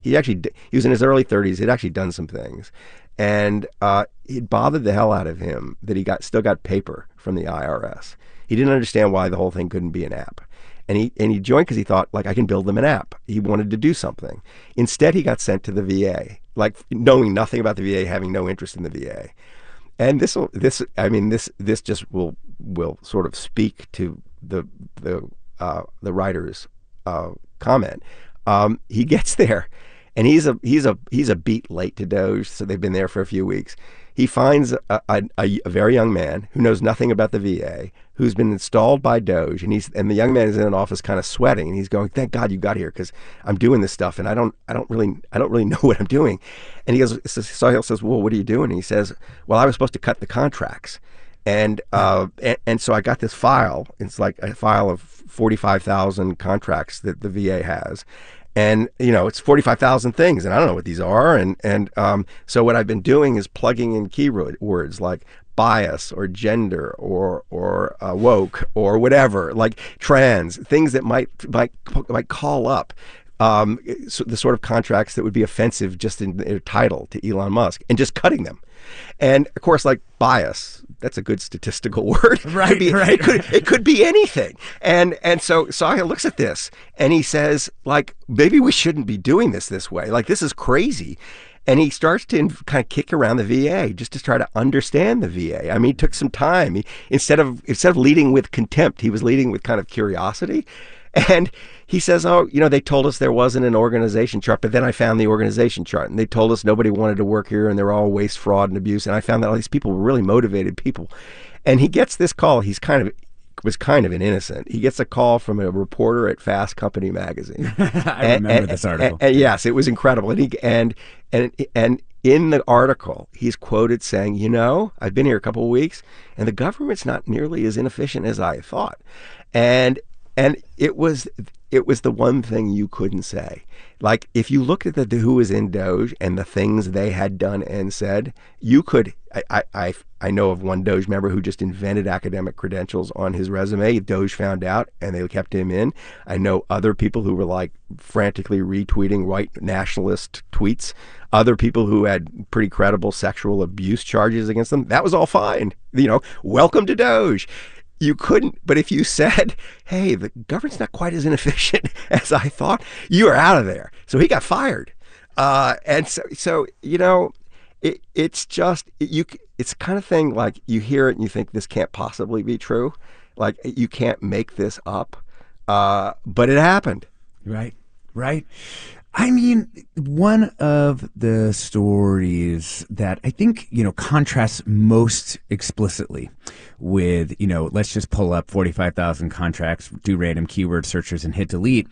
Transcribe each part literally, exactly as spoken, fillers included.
He actually d- he was in his early thirties. He'd actually done some things, and uh, it bothered the hell out of him that he got still got paper from the I R S. He didn't understand why the whole thing couldn't be an app. And he and he joined because he thought, like, I can build them an app. He wanted to do something. Instead, he got sent to the V A, like knowing nothing about the V A, having no interest in the V A. And this will this I mean this this just will will sort of speak to the the uh, the writer's uh, comment. Um, he gets there, and he's a he's a he's a beat late to Doge, so they've been there for a few weeks. He finds a, a, a very young man who knows nothing about the V A, who's been installed by Doge, and he's and the young man is in an office, kind of sweating, and he's going, "Thank God you got here, because I'm doing this stuff, and I don't I don't really I don't really know what I'm doing." And he goes, Sahil says, "Well, what are you doing?" And he says, "Well, I was supposed to cut the contracts, and uh, and, and so I got this file. It's like a file of forty-five thousand contracts that the V A has." And, you know, it's forty-five thousand things, and I don't know what these are. And, and um, so what I've been doing is plugging in keywords like bias or gender or or uh, woke or whatever, like trans, things that might might, might call up um, so the sort of contracts that would be offensive just in their title to Elon Musk, and just cutting them. And, of course, like bias, that's a good statistical word. Right, could be, right. It could, it could be anything. And and so Sahil looks at this and he says, like, maybe we shouldn't be doing this this way. Like, this is crazy. And he starts to kind of kick around the V A just to try to understand the V A. I mean, he took some time. He, instead of instead of leading with contempt, he was leading with kind of curiosity. And he says, oh, you know, they told us there wasn't an organization chart, but then I found the organization chart, and they told us nobody wanted to work here, and they're all waste, fraud, and abuse. And I found that all these people were really motivated people. And he gets this call. He's kind of was kind of an innocent. He gets a call from a reporter at Fast Company magazine. I and, remember and, this article. And, and yes, it was incredible. And he and and and in the article, he's quoted saying, you know, I've been here a couple of weeks, and the government's not nearly as inefficient as I thought. And And it was it was the one thing you couldn't say. Like, if you looked at the, the who was in Doge and the things they had done and said, you could. I, I I know of one Doge member who just invented academic credentials on his resume. Doge found out, and they kept him in. I know other people who were like frantically retweeting white nationalist tweets. Other people who had pretty credible sexual abuse charges against them. That was all fine. You know, welcome to Doge. You couldn't, but if you said, hey, the government's not quite as inefficient as I thought, you are out of there. So he got fired. Uh, and so, so, you know, it, it's just, it, you. it's the kind of thing like you hear it and you think this can't possibly be true. Like, you can't make this up. Uh, but it happened. Right, right. I mean, one of the stories that I think, you know, contrasts most explicitly with, you know, let's just pull up forty-five thousand contracts, do random keyword searches and hit delete,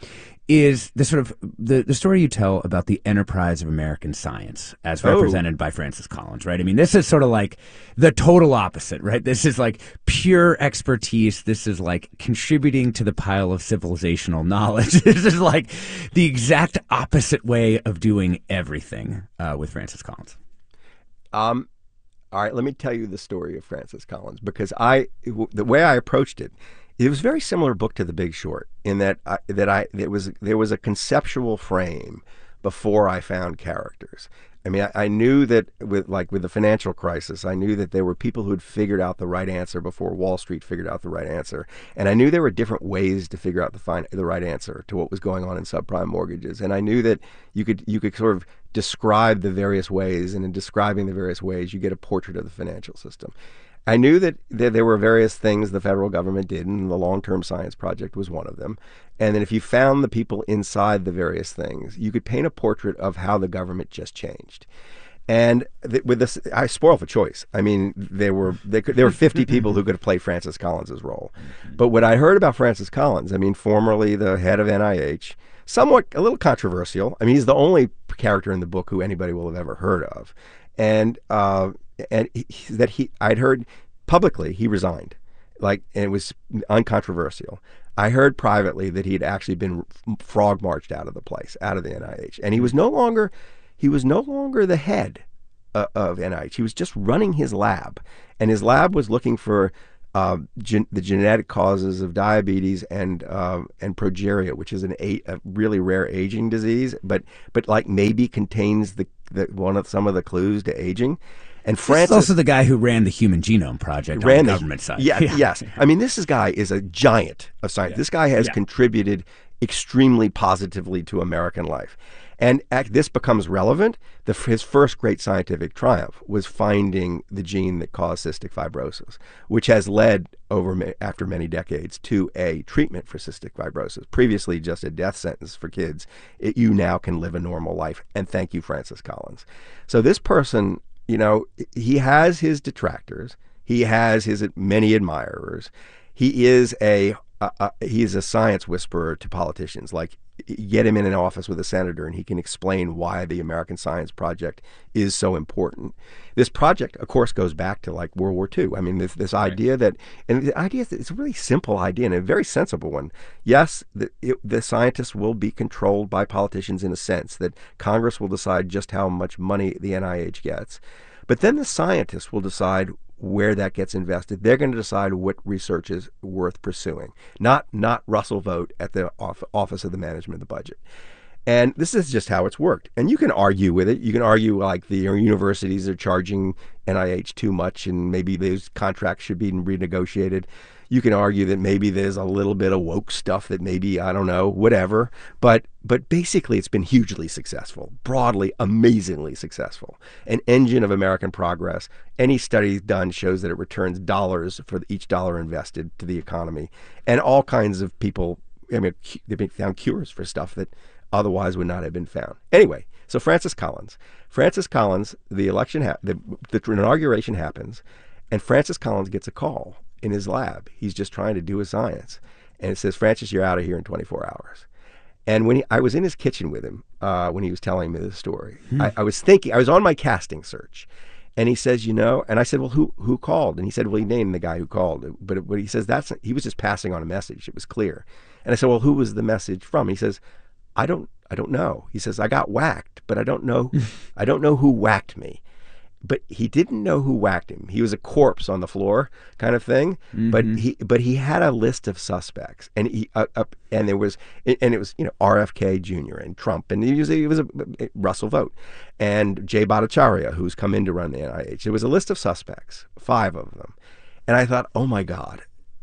is the sort of the, the story you tell about the enterprise of American science as represented oh. by Francis Collins, right? I mean, this is sort of like the total opposite, right? This is like pure expertise. This is like contributing to the pile of civilizational knowledge. This is like the exact opposite way of doing everything uh, with Francis Collins. Um, all right, let me tell you the story of Francis Collins, because I, the way I approached it, it was a very similar book to The Big Short in that I, that I it was there was a conceptual frame before I found characters. I mean, I, I knew that with like with the financial crisis, I knew that there were people who had figured out the right answer before Wall Street figured out the right answer, and I knew there were different ways to figure out the fin- the right answer to what was going on in subprime mortgages, and I knew that you could you could sort of describe the various ways, and in describing the various ways, you get a portrait of the financial system. I knew that there were various things the federal government did, and the Long-Term Science Project was one of them. And then if you found the people inside the various things, you could paint a portrait of how the government just changed. And th- with this, I spoiled for choice. I mean, there were they could, there were fifty people who could have played Francis Collins' role. But what I heard about Francis Collins, I mean, formerly the head of N I H, somewhat a little controversial. I mean, he's the only character in the book who anybody will have ever heard of, and. Uh, And he, that he, I'd heard publicly he resigned, like, and it was uncontroversial. I heard privately that he'd actually been frog marched out of the place, out of the N I H, and he was no longer, he was no longer the head uh, of N I H. He was just running his lab, and his lab was looking for uh, gen- the genetic causes of diabetes and uh, and progeria, which is an a, a really rare aging disease, but but like maybe contains the, the one of some of the clues to aging. And Francis This is also the guy who ran the Human Genome Project on the government side. Yeah, yeah, yes. I mean, this is, guy is a giant of science. Yeah. This guy has yeah. contributed extremely positively to American life. And this becomes relevant. The, his first great scientific triumph was finding the gene that caused cystic fibrosis, which has led over after many decades to a treatment for cystic fibrosis. Previously, just a death sentence for kids. It, you now can live a normal life. And thank you, Francis Collins. So this person, you know, he has his detractors. He has his many admirers. He is a uh, uh, he is a science whisperer to politicians. Like, get him in an office with a senator and he can explain why the American Science Project is so important. This project, of course, goes back to like World War Two. I mean, this, this right. idea that, and the idea is that it's a really simple idea and a very sensible one. Yes, the, it, the scientists will be controlled by politicians in a sense that Congress will decide just how much money the N I H gets. But then the scientists will decide where that gets invested. They're going to decide what research is worth pursuing, not not Russell Vogt at the off, Office of the Management of the Budget. And this is just how it's worked. And you can argue with it. You can argue like the universities are charging N I H too much and maybe those contracts should be renegotiated. You can argue that maybe there's a little bit of woke stuff that maybe, I don't know, whatever. But but basically it's been hugely successful, broadly, amazingly successful. An engine of American progress. Any study done shows that it returns dollars for each dollar invested to the economy. And all kinds of people, I mean, they've been found cures for stuff that otherwise would not have been found. Anyway, so Francis Collins. Francis Collins, the election, ha- the, the inauguration happens, and Francis Collins gets a call in his lab. He's just trying to do his science. And it says, Francis, you're out of here in twenty-four hours. And when he, I was in his kitchen with him uh, when he was telling me this story, hmm. I, I was thinking, I was on my casting search. And he says, you know, and I said, well, who who called? And he said, well, he named the guy who called. But, but he says, that's he was just passing on a message. It was clear. And I said, well, who was the message from? He says, I don't I don't know. He says, I got whacked, but I don't know. I don't know who whacked me. But he didn't know who whacked him. He was a corpse on the floor, kind of thing. Mm-hmm. But he, but he had a list of suspects, and he, uh, uh, and there was, and it was, you know, R F K Junior and Trump, and he was, he was a, a Russell Vogt, and Jay Bhattacharya, who's come in to run the N I H. There was a list of suspects, five of them, and I thought, oh my God,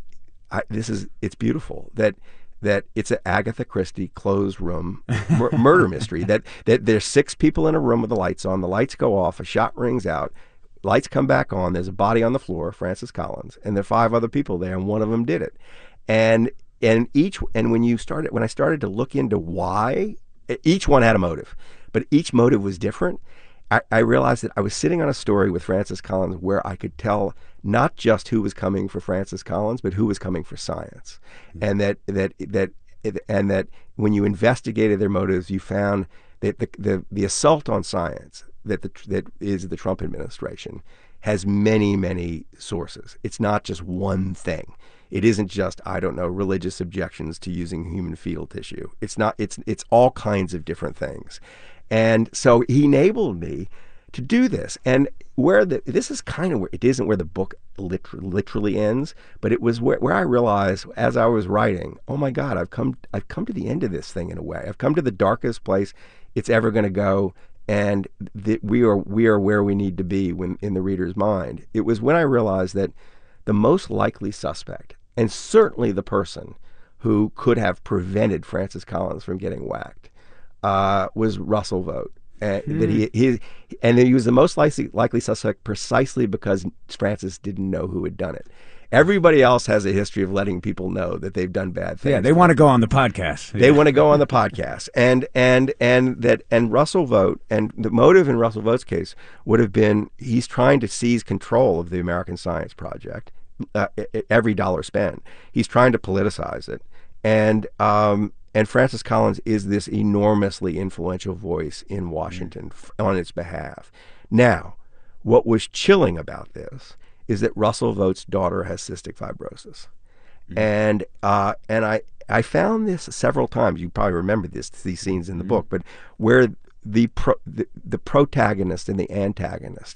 I, this is, it's beautiful that. that it's an Agatha Christie closed room mur- murder mystery, that, that there's six people in a room with the lights on, the lights go off, a shot rings out, lights come back on, there's a body on the floor, Francis Collins, and there are five other people there, and one of them did it. And and each and when you started, when I started to look into why, each one had a motive, but each motive was different. I, I realized that I was sitting on a story with Francis Collins where I could tell not just who was coming for Francis Collins, but who was coming for science, mm-hmm. and that that that and that when you investigated their motives, you found that the the, the assault on science that the, that is the Trump administration has many many sources. It's not just one thing. It isn't just, I don't know, religious objections to using human fetal tissue. It's not. It's it's all kinds of different things. And so he enabled me to do this. And where the this is kind of where it isn't where the book literally, literally ends, but it was where, where I realized as I was writing, oh my God, I've come I've come to the end of this thing in a way. I've come to the darkest place it's ever going to go, and the, we are we are where we need to be when in the reader's mind. It was when I realized that the most likely suspect, and certainly the person who could have prevented Francis Collins from getting whacked, Uh, was Russell Vogt, and hmm. that he, he and he was the most likely likely suspect precisely because Francis didn't know who had done it. Everybody else has a history of letting people know that they've done bad things. Yeah, they want to go on the podcast. They yeah. want to go on the podcast, and and and that and Russell Vogt, and the motive in Russell Vogt's case would have been he's trying to seize control of the American Science Project, uh, every dollar spent. He's trying to politicize it, and. Um, And Francis Collins is this enormously influential voice in Washington f- on its behalf. Now, what was chilling about this is that Russell Vogt's daughter has cystic fibrosis. Mm-hmm. And uh, and I, I found this several times. You probably remember this, these scenes in the mm-hmm. book, but where the, pro, the the protagonist and the antagonist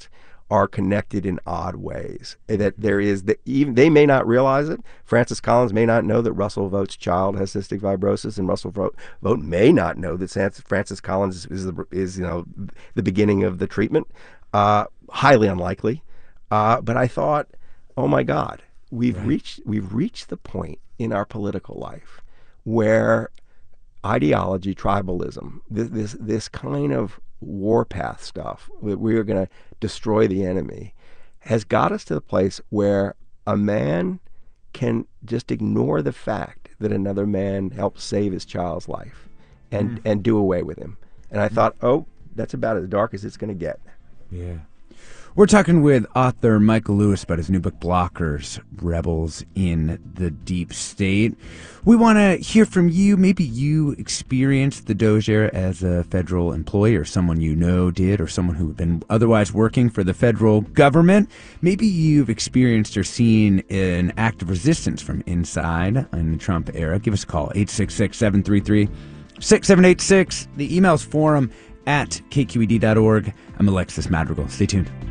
are connected in odd ways. That there is that even they may not realize it. Francis Collins may not know that Russell Vought's child has cystic fibrosis, and Russell Vogt, Vogt may not know that Francis Collins is the, is you know the beginning of the treatment. Uh, highly unlikely. Uh, but I thought, oh my God, we've right. reached we've reached the point in our political life where ideology, tribalism, this this, this kind of warpath stuff, that we are going to destroy the enemy, has got us to the place where a man can just ignore the fact that another man helped save his child's life and, mm. and do away with him. And I mm. thought, oh, that's about as dark as it's going to get. Yeah. We're talking with author Michael Lewis about his new book, Blockers, Rebels in the Deep State. We want to hear from you. Maybe you experienced the Doge era as a federal employee, or someone you know did, or someone who had been otherwise working for the federal government. Maybe you've experienced or seen an act of resistance from inside in the Trump era. Give us a call, eight six six, seven three three, six seven eight six. The email's forum at k q e d dot org. I'm Alexis Madrigal. Stay tuned.